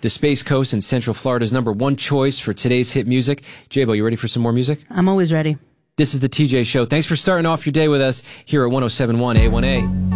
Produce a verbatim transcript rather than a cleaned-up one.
the Space Coast and Central Florida's number one choice for today's hit music. J-Bo, you ready for some more music? I'm always ready. This is the T J Show. Thanks for starting off your day with us here at one oh seven point one A one A.